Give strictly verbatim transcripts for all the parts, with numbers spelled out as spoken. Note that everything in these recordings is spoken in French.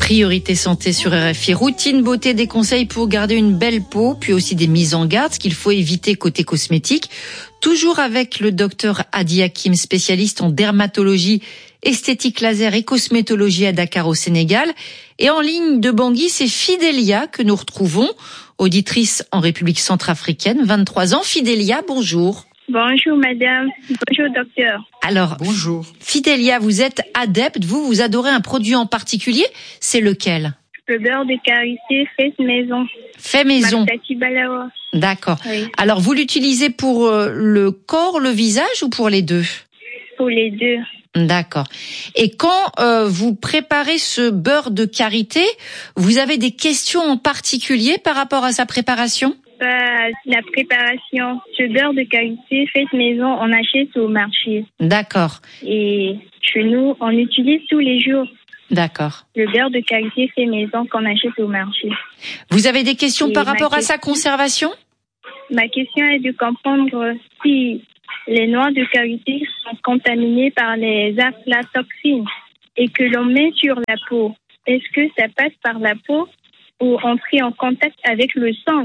Priorité santé sur R F I. Routine beauté, des conseils pour garder une belle peau, puis aussi des mises en garde, ce qu'il faut éviter côté cosmétique. Toujours avec le docteur Hadi Hakim, spécialiste en dermatologie, esthétique laser et cosmétologie à Dakar au Sénégal. Et en ligne de Bangui, c'est Fidélia que nous retrouvons, auditrice en République centrafricaine, vingt-trois ans. Fidélia, bonjour. Bonjour madame, bonjour docteur. Alors, bonjour. Fidélia, vous êtes adepte, vous, vous adorez un produit en particulier, c'est lequel? Le beurre de karité fait maison. Fait maison. Martati Balawa. D'accord. Oui. Alors, vous l'utilisez pour euh, le corps, le visage ou pour les deux? Pour les deux. D'accord. Et quand euh, vous préparez ce beurre de karité, vous avez des questions en particulier par rapport à sa préparation? Pas la préparation. Ce beurre de karité fait maison, on achète au marché. D'accord. Et chez nous, on utilise tous les jours. D'accord. Le beurre de karité fait maison qu'on achète au marché. Vous avez des questions Et par rapport ma à sa question- conservation? Ma question est de comprendre si les noix de karité sont contaminées par les aflatoxines et que l'on met sur la peau. Est-ce que ça passe par la peau ou entrer en contact avec le sang?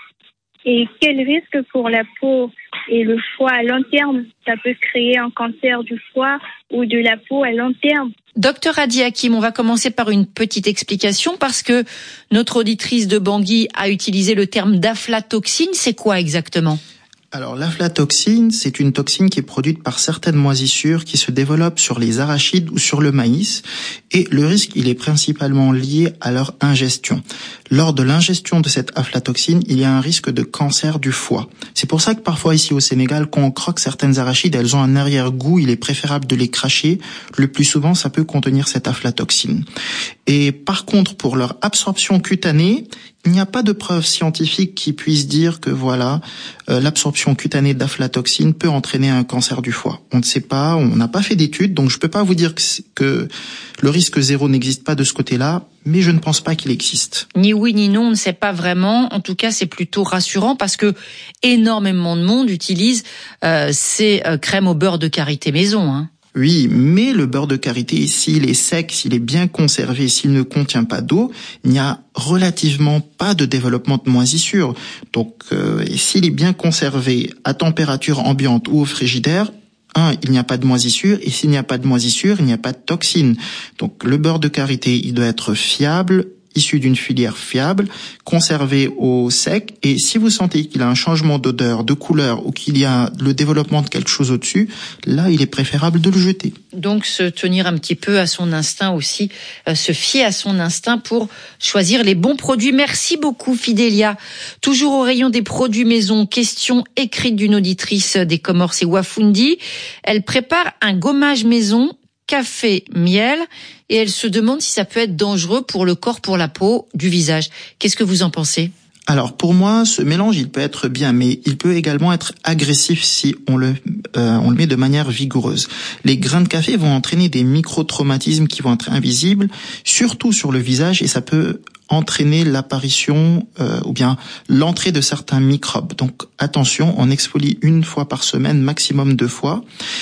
Et quel risque pour la peau et le foie à long terme? Ça peut créer un cancer du foie ou de la peau à long terme. Docteur Hadi Hakim, on va commencer par une petite explication parce que notre auditrice de Bangui a utilisé le terme d'aflatoxine. C'est quoi exactement? Alors l'aflatoxine, c'est une toxine qui est produite par certaines moisissures qui se développent sur les arachides ou sur le maïs, et le risque, il est principalement lié à leur ingestion. Lors de l'ingestion de cette aflatoxine, il y a un risque de cancer du foie. C'est pour ça que parfois ici au Sénégal, quand on croque certaines arachides, elles ont un arrière-goût, il est préférable de les cracher. Le plus souvent, ça peut contenir cette aflatoxine. Et par contre, pour leur absorption cutanée, il n'y a pas de preuve scientifique qui puisse dire que voilà, euh, l'absorption cutanée d'aflatoxine peut entraîner un cancer du foie. On ne sait pas, on n'a pas fait d'études, donc je peux pas vous dire que, c'est- que le risque zéro n'existe pas de ce côté-là, mais je ne pense pas qu'il existe. Ni oui ni non, on ne sait pas vraiment. En tout cas, c'est plutôt rassurant parce que énormément de monde utilise euh, ces euh, crèmes au beurre de karité maison. Hein. Oui, mais le beurre de karité, s'il est sec, s'il est bien conservé, s'il ne contient pas d'eau, il n'y a relativement pas de développement de moisissure. Donc, euh, et s'il est bien conservé à température ambiante ou au frigidaire, un, il n'y a pas de moisissure, et s'il n'y a pas de moisissure, il n'y a pas de toxines. Donc, le beurre de karité, il doit être fiable, issu d'une filière fiable, conservé au sec, et si vous sentez qu'il a un changement d'odeur, de couleur, ou qu'il y a le développement de quelque chose au-dessus, là, il est préférable de le jeter. Donc se tenir un petit peu à son instinct aussi, euh, se fier à son instinct pour choisir les bons produits. Merci beaucoup Fidélia. Toujours au rayon des produits maison, question écrite d'une auditrice des Comores, c'est Wafundi. Elle prépare un gommage maison, café, miel, et elle se demande si ça peut être dangereux pour le corps, pour la peau, du visage. Qu'est-ce que vous en pensez? Alors pour moi, ce mélange, il peut être bien, mais il peut également être agressif si on le euh, on le met de manière vigoureuse. Les grains de café vont entraîner des micro-traumatismes qui vont être invisibles, surtout sur le visage, et ça peut entraîner l'apparition euh, ou bien l'entrée de certains microbes. Donc attention, on exfolie une fois par semaine, maximum deux fois.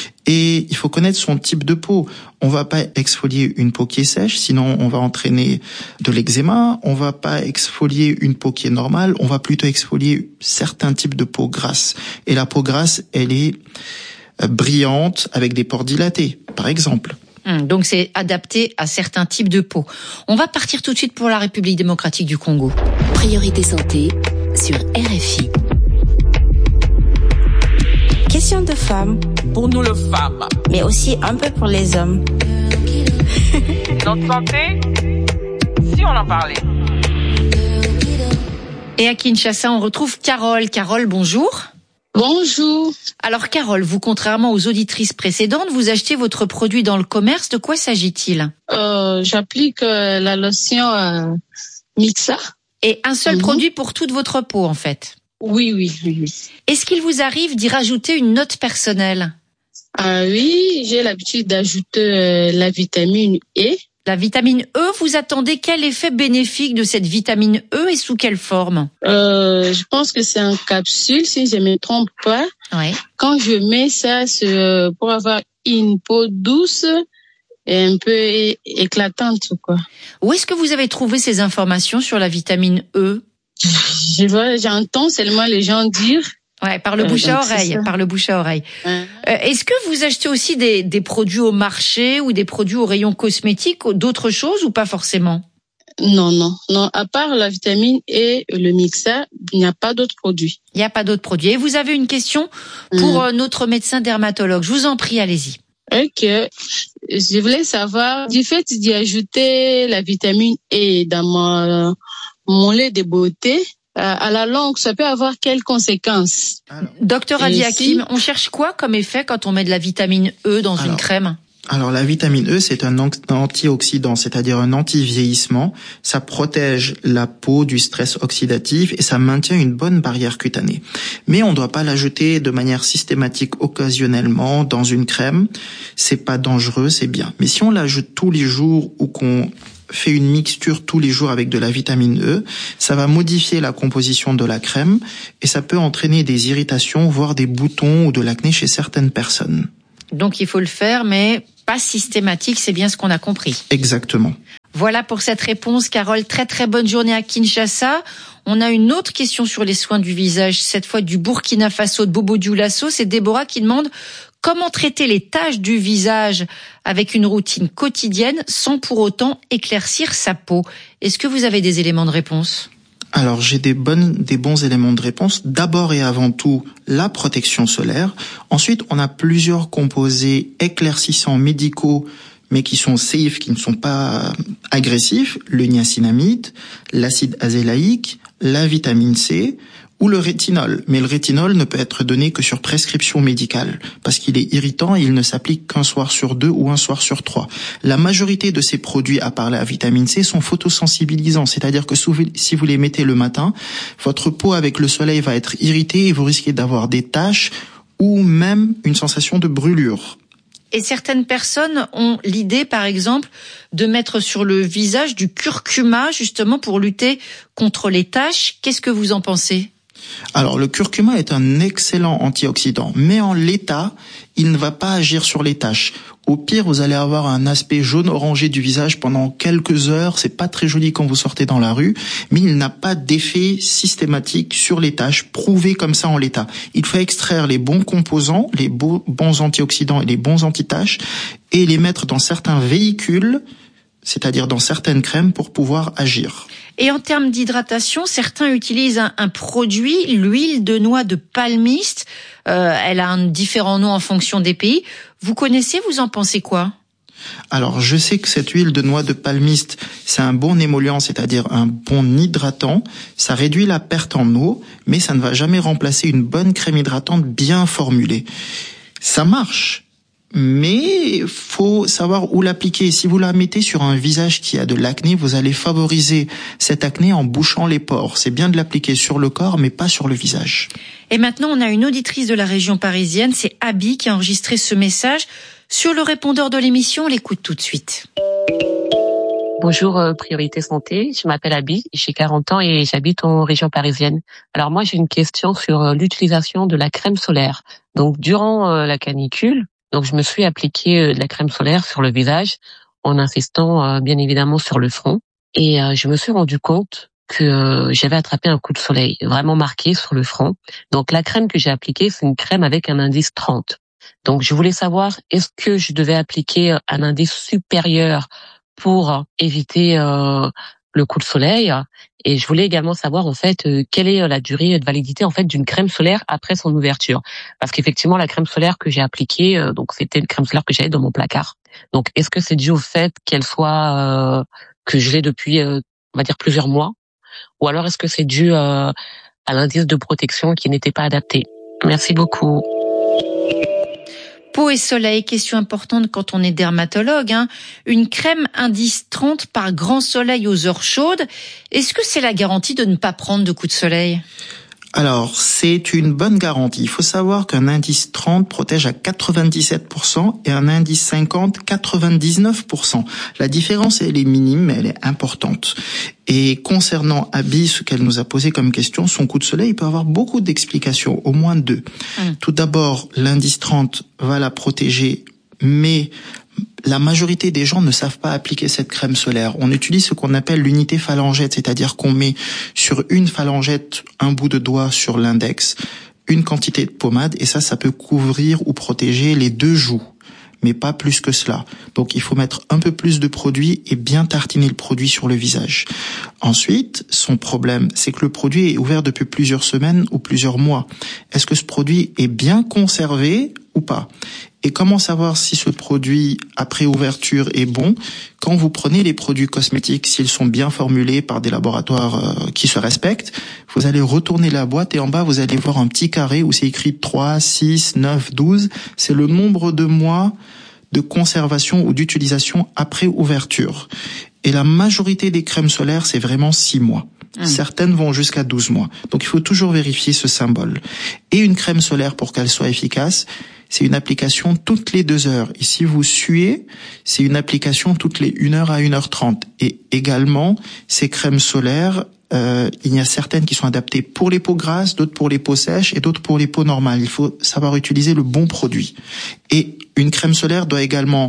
Et il faut connaître son type de peau. On va pas exfolier une peau qui est sèche, sinon on va entraîner de l'eczéma. On va pas exfolier une peau qui est normale, on va plutôt exfolier certains types de peau grasse. Et la peau grasse, elle est brillante avec des pores dilatés, par exemple. Donc c'est adapté à certains types de peau. On va partir tout de suite pour la République démocratique du Congo. Priorité santé sur R F I. Question de femmes, Pour nous les femmes, mais aussi un peu pour les hommes. notre santé, si on en parlait. Et à Kinshasa, on retrouve Carole. Carole, bonjour. Bonjour. Alors Carole, vous, contrairement aux auditrices précédentes, vous achetez votre produit dans le commerce. De quoi s'agit-il? Euh, j'applique euh, la lotion euh, Mixa. Et un seul Mhm. produit pour toute votre peau, en fait. Oui, oui, oui. oui. Est-ce qu'il vous arrive d'y rajouter une note personnelle? Ah oui, j'ai l'habitude d'ajouter euh, la vitamine E. La vitamine E, vous attendez quel effet bénéfique de cette vitamine E et sous quelle forme? Euh, je pense que c'est en capsule, si je me trompe pas. Ouais. Quand je mets ça, c'est euh, pour avoir une peau douce est un peu éclatante, quoi. Où est-ce que vous avez trouvé ces informations sur la vitamine E? Je vois, j'entends seulement les gens dire. Ouais, par le euh, bouche à donc, oreille, par le bouche à oreille. Ouais. Euh, est-ce que vous achetez aussi des, des produits au marché ou des produits au rayon cosmétique, d'autres choses ou pas forcément? Non, non, non. À part la vitamine et le Mixa, il n'y a pas d'autres produits. Il n'y a pas d'autres produits. Et vous avez une question pour Mmh. notre médecin dermatologue. Je vous en prie, allez-y. Ok. Je voulais savoir, du fait d'y ajouter la vitamine E dans mon, mon lait de beauté, à la longue, ça peut avoir quelles conséquences? Alors, Docteur Et Adi si- Hakim, on cherche quoi comme effet quand on met de la vitamine E dans Alors, une crème? Alors la vitamine E, c'est un antioxydant, c'est-à-dire un anti-vieillissement. Ça protège la peau du stress oxydatif et ça maintient une bonne barrière cutanée. Mais on ne doit pas l'ajouter de manière systématique occasionnellement dans une crème. C'est pas dangereux, c'est bien. Mais si on l'ajoute tous les jours ou qu'on fait une mixture tous les jours avec de la vitamine E, ça va modifier la composition de la crème et ça peut entraîner des irritations, voire des boutons ou de l'acné chez certaines personnes. Donc il faut le faire, mais pas systématique, c'est bien ce qu'on a compris. Exactement. Voilà pour cette réponse, Carole. Très très bonne journée à Kinshasa. On a une autre question sur les soins du visage, cette fois du Burkina Faso, de Bobo Dioulasso. C'est Déborah qui demande comment traiter les taches du visage avec une routine quotidienne sans pour autant éclaircir sa peau. Est-ce que vous avez des éléments de réponse ? Alors, j'ai des bonnes, des bons éléments de réponse. D'abord et avant tout, la protection solaire. Ensuite, on a plusieurs composés éclaircissants médicaux, mais qui sont safe, qui ne sont pas agressifs. Le niacinamide, l'acide azélaïque, la vitamine C ou le rétinol. Mais le rétinol ne peut être donné que sur prescription médicale, parce qu'il est irritant et il ne s'applique qu'un soir sur deux ou un soir sur trois. La majorité de ces produits, à part la vitamine C, sont photosensibilisants, c'est-à-dire que si vous les mettez le matin, votre peau avec le soleil va être irritée et vous risquez d'avoir des taches ou même une sensation de brûlure. Et certaines personnes ont l'idée, par exemple, de mettre sur le visage du curcuma, justement pour lutter contre les taches. Qu'est-ce que vous en pensez ? Alors, le curcuma est un excellent antioxydant, mais en l'état, il ne va pas agir sur les taches. Au pire, vous allez avoir un aspect jaune-orangé du visage pendant quelques heures. C'est pas très joli quand vous sortez dans la rue, mais il n'a pas d'effet systématique sur les taches, prouvé comme ça en l'état. Il faut extraire les bons composants, les bons antioxydants et les bons anti-taches, et les mettre dans certains véhicules, c'est-à-dire dans certaines crèmes, pour pouvoir agir. Et en termes d'hydratation, certains utilisent un, un produit, l'huile de noix de palmiste. Euh, elle a un différent nom en fonction des pays. Vous connaissez, vous en pensez quoi ? Alors, je sais que cette huile de noix de palmiste, c'est un bon émollient, c'est-à-dire un bon hydratant. Ça réduit la perte en eau, mais ça ne va jamais remplacer une bonne crème hydratante bien formulée. Ça marche. Mais faut savoir où l'appliquer. Si vous la mettez sur un visage qui a de l'acné, vous allez favoriser cet acné en bouchant les pores. C'est bien de l'appliquer sur le corps, mais pas sur le visage. Et maintenant, on a une auditrice de la région parisienne, c'est Abby qui a enregistré ce message sur le répondeur de l'émission. On l'écoute tout de suite. Bonjour euh, Priorité Santé, je m'appelle Abby, j'ai quarante ans et j'habite en région parisienne. Alors moi j'ai une question sur euh, l'utilisation de la crème solaire. Donc durant euh, la canicule, donc je me suis appliqué euh, de la crème solaire sur le visage en insistant euh, bien évidemment sur le front et euh, je me suis rendu compte que euh, j'avais attrapé un coup de soleil vraiment marqué sur le front. Donc la crème que j'ai appliquée, c'est une crème avec un indice trente. Donc je voulais savoir est-ce que je devais appliquer un indice supérieur pour éviter euh, le coup de soleil, et je voulais également savoir en fait euh, quelle est la durée de validité en fait d'une crème solaire après son ouverture, parce qu'effectivement la crème solaire que j'ai appliquée, euh, donc c'était une crème solaire que j'avais dans mon placard. Donc est-ce que c'est dû au fait qu'elle soit euh, que je l'ai depuis euh, on va dire plusieurs mois, ou alors est-ce que c'est dû euh, à l'indice de protection qui n'était pas adapté? Merci beaucoup. Peau et soleil, question importante quand on est dermatologue. Hein. Une crème indice trente par grand soleil aux heures chaudes, est-ce que c'est la garantie de ne pas prendre de coups de soleil ? Alors, c'est une bonne garantie. Il faut savoir qu'un indice trente protège à quatre-vingt-dix-sept pour cent et un indice cinquante, quatre-vingt-dix-neuf pour cent. La différence, elle est minime, mais elle est importante. Et concernant Abby, ce qu'elle nous a posé comme question, son coup de soleil, il peut avoir beaucoup d'explications, au moins deux. Mmh. Tout d'abord, l'indice trente va la protéger, mais La majorité des gens ne savent pas appliquer cette crème solaire. On utilise ce qu'on appelle l'unité phalangette, c'est-à-dire qu'on met sur une phalangette un bout de doigt sur l'index, une quantité de pommade, et ça, ça peut couvrir ou protéger les deux joues, mais pas plus que cela. Donc il faut mettre un peu plus de produit et bien tartiner le produit sur le visage. Ensuite, son problème, c'est que le produit est ouvert depuis plusieurs semaines ou plusieurs mois. Est-ce que ce produit est bien conservé ou pas ? Et comment savoir si ce produit après ouverture est bon ? Quand vous prenez les produits cosmétiques, s'ils sont bien formulés par des laboratoires euh, qui se respectent, vous allez retourner la boîte et en bas, vous allez voir un petit carré où c'est écrit trois, six, neuf, douze. C'est le nombre de mois de conservation ou d'utilisation après ouverture. Et la majorité des crèmes solaires, c'est vraiment six mois. Mmh. Certaines vont jusqu'à douze mois. Donc il faut toujours vérifier ce symbole. Et une crème solaire, pour qu'elle soit efficace, c'est une application toutes les deux heures. Et si vous suez, c'est une application toutes les une heure à une heure trente. Et également, ces crèmes solaires, euh, il y a certaines qui sont adaptées pour les peaux grasses, d'autres pour les peaux sèches et d'autres pour les peaux normales. Il faut savoir utiliser le bon produit. Et une crème solaire doit également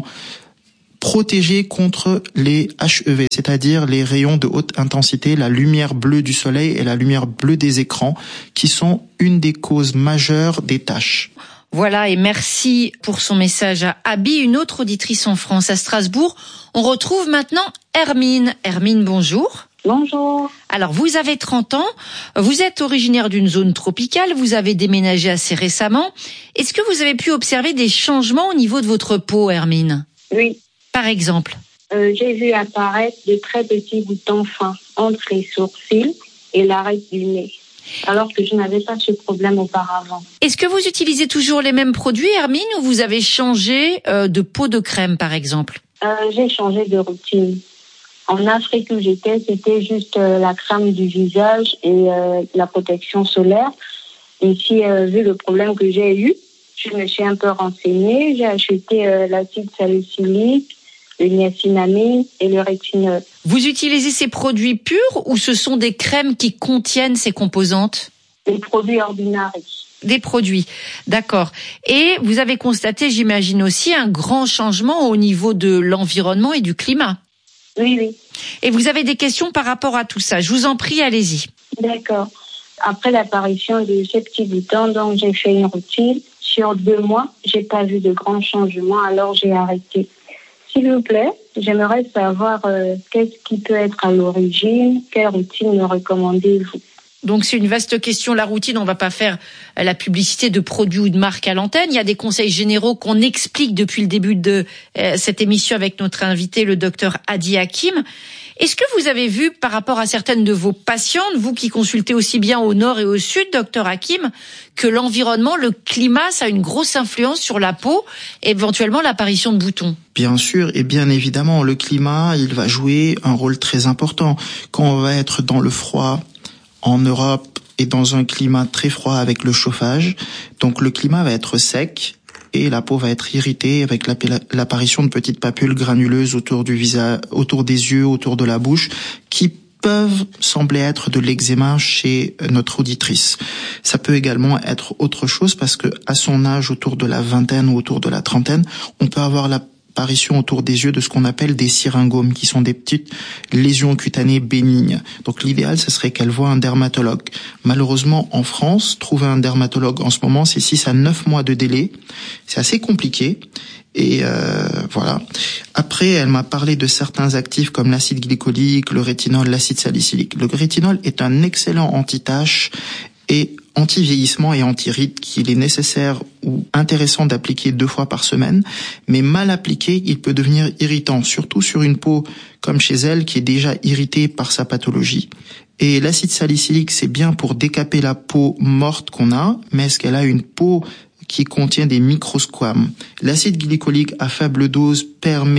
protéger contre les H E V, c'est-à-dire les rayons de haute intensité, la lumière bleue du soleil et la lumière bleue des écrans, qui sont une des causes majeures des taches. Voilà, et merci pour son message à Abby, une autre auditrice en France, à Strasbourg. On retrouve maintenant Hermine. Hermine, bonjour. Bonjour. Alors, vous avez trente ans, vous êtes originaire d'une zone tropicale, vous avez déménagé assez récemment. Est-ce que vous avez pu observer des changements au niveau de votre peau, Hermine ? Oui. Par exemple ? euh, J'ai vu apparaître de très petits boutons fins entre les sourcils et l'arête du nez, alors que je n'avais pas ce problème auparavant. Est-ce que vous utilisez toujours les mêmes produits, Hermine, ou vous avez changé euh, de peau de crème, par exemple ? euh, J'ai changé de routine. En Afrique où j'étais, c'était juste euh, la crème du visage et euh, la protection solaire. Ici, euh, vu le problème que j'ai eu, je me suis un peu renseignée. J'ai acheté euh, l'acide salicylique, le niacinamide et le rétinol. Vous utilisez ces produits purs ou ce sont des crèmes qui contiennent ces composantes ? Des produits ordinaires. Des produits, d'accord. Et vous avez constaté, j'imagine aussi, un grand changement au niveau de l'environnement et du climat. Oui, oui. Et vous avez des questions par rapport à tout ça. Je vous en prie, allez-y. D'accord. Après l'apparition de ces petits boutons, donc j'ai fait une routine. Sur deux mois, j'ai pas vu de grands changements, alors j'ai arrêté. S'il vous plaît, j'aimerais savoir euh, qu'est-ce qui peut être à l'origine, quelle routine me recommandez-vous ? Donc c'est une vaste question, la routine. On va pas faire la publicité de produits ou de marques à l'antenne. Il y a des conseils généraux qu'on explique depuis le début de euh, cette émission avec notre invité, le docteur Hadi Hakim. Est-ce que vous avez vu, par rapport à certaines de vos patientes, vous qui consultez aussi bien au nord et au sud, docteur Hakim, que l'environnement, le climat, ça a une grosse influence sur la peau et éventuellement l'apparition de boutons ? Bien sûr, et bien évidemment, le climat, il va jouer un rôle très important. Quand on va être dans le froid, en Europe, et dans un climat très froid avec le chauffage, donc le climat va être sec, et la peau va être irritée avec l'apparition de petites papules granuleuses autour du visage, autour des yeux, autour de la bouche, qui peuvent sembler être de l'eczéma chez notre auditrice. Ça peut également être autre chose parce que à son âge, autour de la vingtaine ou autour de la trentaine, on peut avoir la apparition autour des yeux de ce qu'on appelle des syringomes, qui sont des petites lésions cutanées bénignes. Donc l'idéal, ce serait qu'elle voie un dermatologue. Malheureusement, en France, trouver un dermatologue en ce moment, c'est six à neuf mois de délai. C'est assez compliqué. Et euh, voilà. Après, elle m'a parlé de certains actifs comme l'acide glycolique, le rétinol, l'acide salicylique. Le rétinol est un excellent anti-tache et anti-vieillissement et anti-rides qu'il est nécessaire ou intéressant d'appliquer deux fois par semaine, mais mal appliqué, il peut devenir irritant, surtout sur une peau comme chez elle qui est déjà irritée par sa pathologie. Et l'acide salicylique, c'est bien pour décaper la peau morte qu'on a, mais est-ce qu'elle a une peau qui contient des microsquames? L'acide glycolique à faible dose permet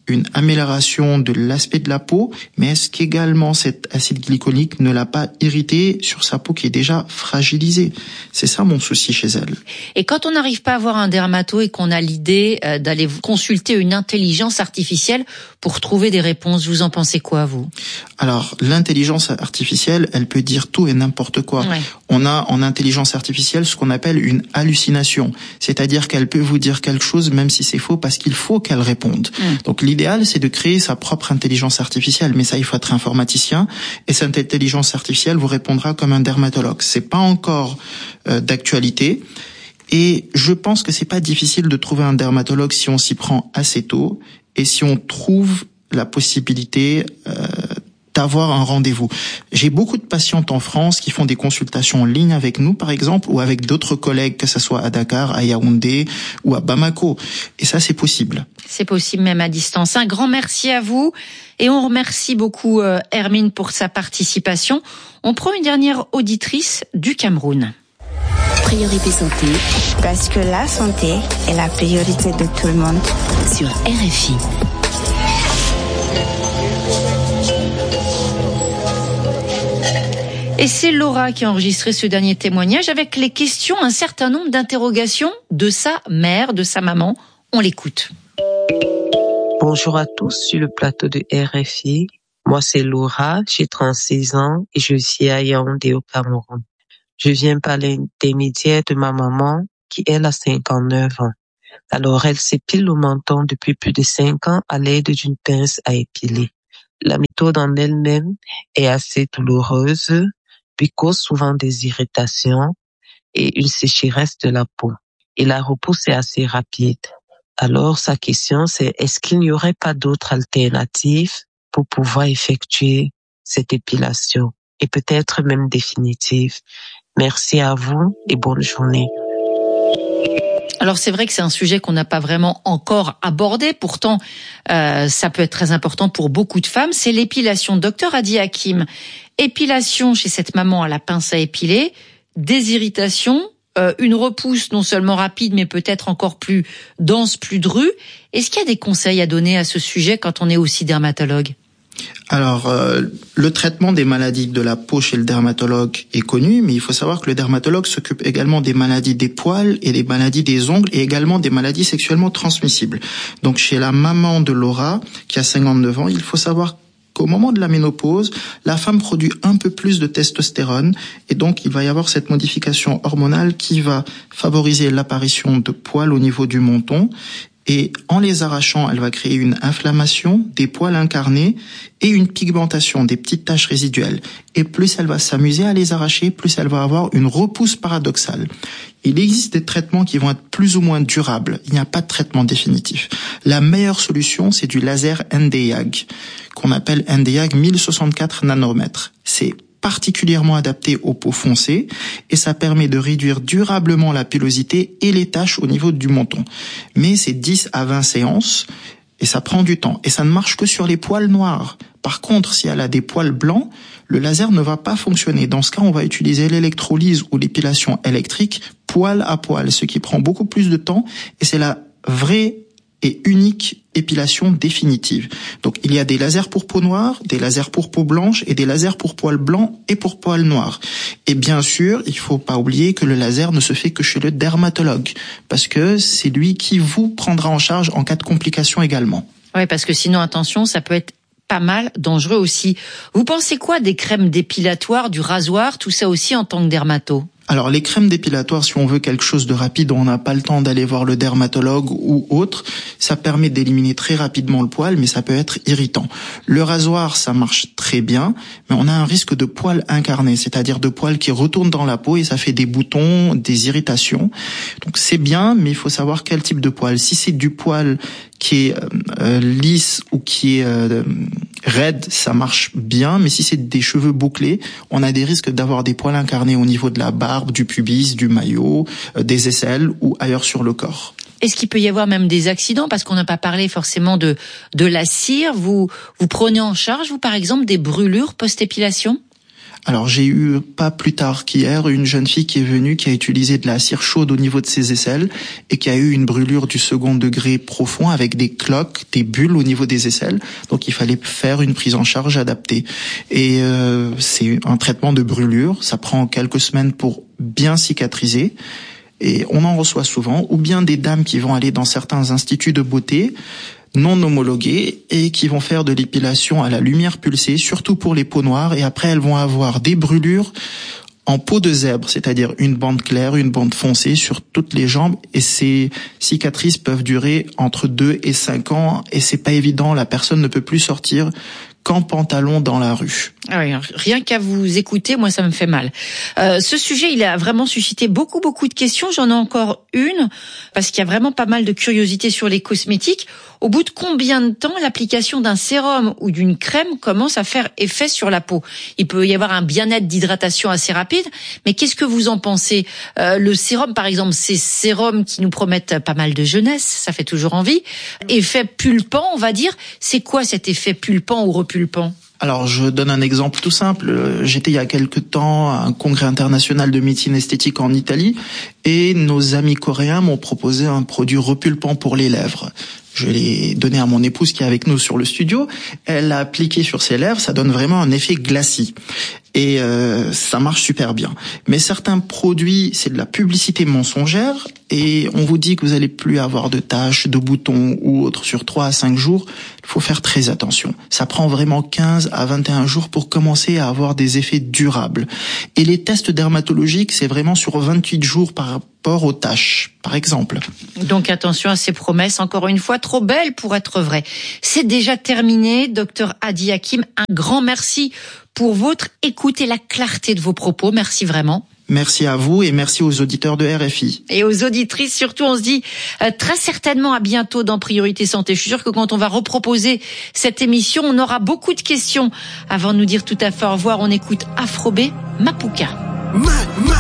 une amélioration de l'aspect de la peau, mais est-ce qu'également cet acide glycolique ne l'a pas irritée sur sa peau qui est déjà fragilisée? C'est ça mon souci chez elle. Et quand on n'arrive pas à voir un dermato et qu'on a l'idée d'aller consulter une intelligence artificielle pour trouver des réponses, vous en pensez quoi, vous? Alors, l'intelligence artificielle, elle peut dire tout et n'importe quoi. Ouais. On a en intelligence artificielle ce qu'on appelle une hallucination, c'est-à-dire qu'elle peut vous dire quelque chose même si c'est faux parce qu'il faut qu'elle réponde. Mmh. Donc l'idéal, c'est de créer sa propre intelligence artificielle, mais ça, il faut être informaticien, et cette intelligence artificielle vous répondra comme un dermatologue. C'est pas encore euh, d'actualité, et je pense que c'est pas difficile de trouver un dermatologue si on s'y prend assez tôt, et si on trouve la possibilité euh, d'avoir un rendez-vous. J'ai beaucoup de patientes en France qui font des consultations en ligne avec nous, par exemple, ou avec d'autres collègues, que ce soit à Dakar, à Yaoundé ou à Bamako. Et ça, c'est possible. C'est possible même à distance. Un grand merci à vous. Et on remercie beaucoup euh, Hermine pour sa participation. On prend une dernière auditrice du Cameroun. Priorité santé. Parce que la santé est la priorité de tout le monde. Sur R F I. Et c'est Laura qui a enregistré ce dernier témoignage avec les questions, un certain nombre d'interrogations de sa mère, de sa maman. On l'écoute. Bonjour à tous sur le plateau de R F I. Moi, c'est Laura, j'ai trente-six ans et je suis à Yaoundé au Cameroun. Je viens par l'intermédiaire de ma maman qui, elle, a cinquante-neuf ans. Alors, elle s'épile le menton depuis plus de cinq ans à l'aide d'une pince à épiler. La méthode en elle-même est assez douloureuse, puis cause souvent des irritations et une sécheresse de la peau. Et la repousse est assez rapide. Alors, sa question, c'est est-ce qu'il n'y aurait pas d'autres alternatives pour pouvoir effectuer cette épilation et peut-être même définitive? Merci à vous et bonne journée. Alors c'est vrai que c'est un sujet qu'on n'a pas vraiment encore abordé, pourtant euh, ça peut être très important pour beaucoup de femmes, c'est l'épilation. Docteur Hadi Hakim, épilation chez cette maman à la pince à épiler, des irritations, euh, une repousse non seulement rapide mais peut-être encore plus dense, plus drue. Est-ce qu'il y a des conseils à donner à ce sujet quand on est aussi dermatologue ? Alors, euh, le traitement des maladies de la peau chez le dermatologue est connu, mais il faut savoir que le dermatologue s'occupe également des maladies des poils et des maladies des ongles et également des maladies sexuellement transmissibles. Donc, chez la maman de Laura, qui a cinquante-neuf ans, il faut savoir qu'au moment de la ménopause, la femme produit un peu plus de testostérone et donc il va y avoir cette modification hormonale qui va favoriser l'apparition de poils au niveau du menton. Et en les arrachant, elle va créer une inflammation, des poils incarnés et une pigmentation, des petites taches résiduelles. Et plus elle va s'amuser à les arracher, plus elle va avoir une repousse paradoxale. Il existe des traitements qui vont être plus ou moins durables. Il n'y a pas de traitement définitif. La meilleure solution, c'est du laser N D Y A G, qu'on appelle N D Y A G mille soixante-quatre nanomètres. C'est particulièrement adapté aux peaux foncées et ça permet de réduire durablement la pilosité et les taches au niveau du menton. Mais c'est dix à vingt séances et ça prend du temps et ça ne marche que sur les poils noirs. Par contre, si elle a des poils blancs, le laser ne va pas fonctionner. Dans ce cas, on va utiliser l'électrolyse ou l'épilation électrique poil à poil, ce qui prend beaucoup plus de temps et c'est la vraie et unique épilation définitive. Donc il y a des lasers pour peau noire, des lasers pour peau blanche et des lasers pour poils blancs et pour poils noirs. Et bien sûr, il faut pas oublier que le laser ne se fait que chez le dermatologue parce que c'est lui qui vous prendra en charge en cas de complications également. Oui, parce que sinon, attention, ça peut être pas mal dangereux aussi. Vous pensez quoi des crèmes dépilatoires, du rasoir, tout ça aussi en tant que dermato ? Alors les crèmes dépilatoires, si on veut quelque chose de rapide, on n'a pas le temps d'aller voir le dermatologue ou autre, ça permet d'éliminer très rapidement le poil, mais ça peut être irritant. Le rasoir, ça marche très bien, mais on a un risque de poils incarnés, c'est-à-dire de poils qui retournent dans la peau et ça fait des boutons, des irritations. Donc c'est bien, mais il faut savoir quel type de poil. Si c'est du poil qui est euh, lisse ou qui est euh, raide, ça marche bien, mais si c'est des cheveux bouclés, on a des risques d'avoir des poils incarnés au niveau de la barbe, du pubis, du maillot, euh, des aisselles ou ailleurs sur le corps. Est-ce qu'il peut y avoir même des accidents? Parce qu'on n'a pas parlé forcément de, de la cire. Vous, vous prenez en charge, vous, par exemple, des brûlures post-épilation? Alors j'ai eu, pas plus tard qu'hier, une jeune fille qui est venue, qui a utilisé de la cire chaude au niveau de ses aisselles et qui a eu une brûlure du second degré profond avec des cloques, des bulles au niveau des aisselles. Donc il fallait faire une prise en charge adaptée. Et euh, c'est un traitement de brûlure, ça prend quelques semaines pour bien cicatriser. Et on en reçoit souvent, ou bien des dames qui vont aller dans certains instituts de beauté non homologués et qui vont faire de l'épilation à la lumière pulsée, surtout pour les peaux noires, et après elles vont avoir des brûlures en peau de zèbre, c'est-à-dire une bande claire, une bande foncée sur toutes les jambes, et ces cicatrices peuvent durer entre deux et cinq ans, et c'est pas évident, la personne ne peut plus sortir qu'en pantalon dans la rue. Ah oui, rien qu'à vous écouter, moi ça me fait mal. Euh, ce sujet, il a vraiment suscité beaucoup beaucoup de questions. J'en ai encore une parce qu'il y a vraiment pas mal de curiosité sur les cosmétiques. Au bout de combien de temps l'application d'un sérum ou d'une crème commence à faire effet sur la peau? Il peut y avoir un bien-être d'hydratation assez rapide, mais qu'est-ce que vous en pensez? euh, Le sérum, par exemple, ces sérums qui nous promettent pas mal de jeunesse, ça fait toujours envie. Effet pulpant, on va dire. C'est quoi cet effet pulpant ou repulpant? Alors, je donne un exemple tout simple. J'étais il y a quelque temps à un congrès international de médecine esthétique en Italie et nos amis coréens m'ont proposé un produit repulpant pour les lèvres. Je l'ai donné à mon épouse qui est avec nous sur le studio. Elle l'a appliqué sur ses lèvres, ça donne vraiment un effet glacis. Et euh, ça marche super bien. Mais certains produits, c'est de la publicité mensongère et on vous dit que vous allez plus avoir de taches, de boutons ou autres sur trois à cinq jours. Il faut faire très attention. Ça prend vraiment quinze à vingt et un jours pour commencer à avoir des effets durables. Et les tests dermatologiques, c'est vraiment sur vingt-huit jours par rapport aux taches, par exemple. Donc attention à ces promesses, encore une fois, trop belles pour être vraies. C'est déjà terminé, docteur Hadi Hakim. Un grand merci pour votre écoute et la clarté de vos propos. Merci vraiment. Merci à vous et merci aux auditeurs de R F I. Et aux auditrices, surtout, on se dit euh, très certainement à bientôt dans Priorité Santé. Je suis sûre que quand on va reproposer cette émission, on aura beaucoup de questions. Avant de nous dire tout à fait au revoir, on écoute Afro B, Mapuka. Ma, ma.